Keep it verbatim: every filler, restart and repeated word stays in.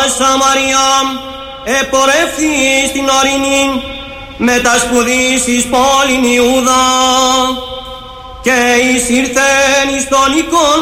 Σαμαρία επορεύθη στην ορεινή με τα σπουδής εις πόλην Ιούδα και εις ήρθεν εις τον οίκον